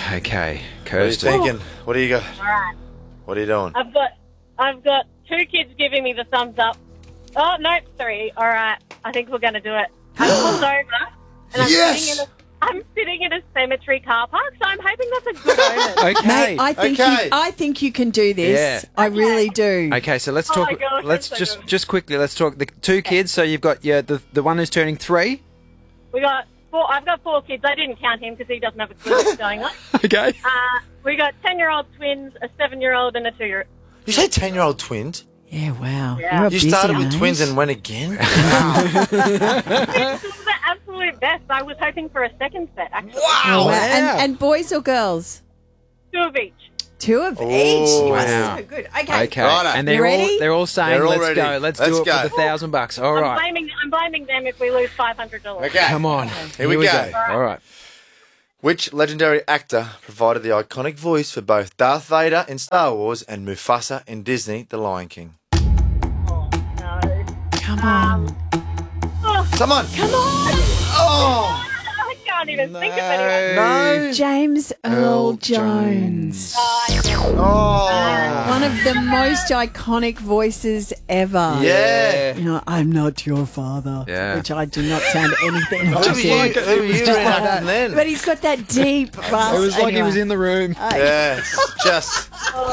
Okay, What are you Kirsten. thinking? What do you got? All right. What are you doing? I've got 2 kids giving me the thumbs up. Oh, no, 3. All right. I think we're going to do it. I'm pulled over, and I'm sitting in a cemetery car park, so I'm hoping that's a good omen. Okay. Mate, Okay. I think you can do this. Yeah. I really do. Okay, so let's Oh talk. my gosh, let's that's so good. just quickly. Let's talk the 2 kids. So you've got the one who's turning 3. We got 4. I've got 4 kids. I didn't count him because he doesn't have a clue what's going on. Okay. We got 10-year-old twins, a 7-year-old, and a 2-year-old. You say 10-year-old twins? Yeah, wow. Yeah. You're a You busy started with age. twins and went again? This was the absolute best. I was hoping for a second set, actually. Oh, wow. Yeah. And boys or girls? 2 of each. 2 of Oh, each. You wow. are so good. Okay. Okay. Righto. And You they're ready? all saying, They're all "Let's ready. go. Let's Let's do it go. for the $1,000." All right. I'm blaming them if we lose $500. Okay. Come on. Here we go. All right. Which legendary actor provided the iconic voice for both Darth Vader in Star Wars and Mufasa in Disney, The Lion King? Oh, no. Come on. Come on! Come on. Oh! I can't even think of anyone. No! James Earl Jones. Oh! One of the most iconic voices ever. Yeah! You know, I'm not your father. Yeah. Which I do not sound anything Who like were you, him. who were you reenacting then? But he's got that deep rasp. It was like he was in the room. Yes, just.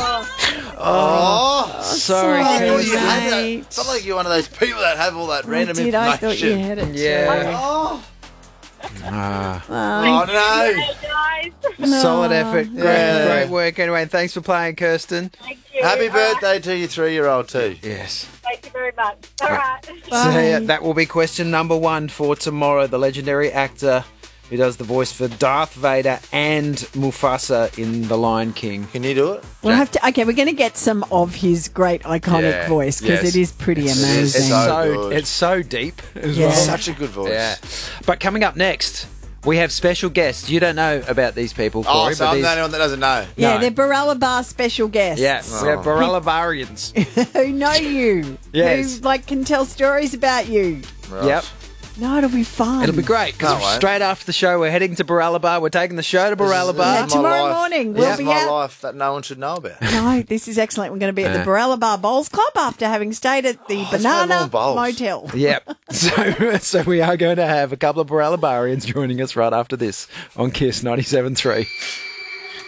Oh, Sorry, I thought you Kirsten. had that. mate. It's not like you're one of those people that have all that random Did information. I thought you had it? Yeah. Oh, Ah, oh no! Hey, guys. solid effort. Yeah. Great work. Anyway, thanks for playing, Kirsten. Thank you. Happy All right. birthday to your 3-year-old too. Yes. Thank you very much. All right. So yeah, that will be question number 1 for tomorrow. The legendary actor who does the voice for Darth Vader and Mufasa in The Lion King. Can you do it? We'll have to. Okay, we're going to get some of his great iconic Yeah, voice because yes. it is pretty amazing. It's so good. It's so deep as Yeah. well. Such a good voice. Yeah. But coming up next, we have special guests. You don't know about these people, Corey. Oh, so but I'm these, the only one that doesn't know. Yeah, No. they're Barella Bar special guests. yeah, we have Barellavarians. Who know you. Yes. Who, like, can tell stories about you. Right. Yep. No, it'll be fun. It'll be great Can't because wait. straight after the show, we're heading to Barella Bar. We're taking the show to Barella Bar. Yeah, This is my tomorrow life. morning, This we'll is be my out. life that no one should know about. No, this is excellent. We're going to be at the Barella Bar Bowls Club after having stayed at the that's why I Banana love bowls. Motel. Yep. So we are going to have a couple of Barella Barians joining us right after this on Kiss 97.3.